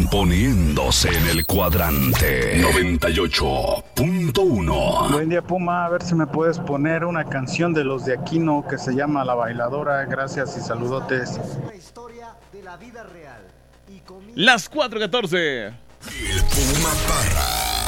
poniéndose en el cuadrante 98.1. Buen día, Puma. A ver si me puedes poner una canción de los de Aquino que se llama La Bailadora. Gracias y saludotes. Las 4:14. El Puma Parra.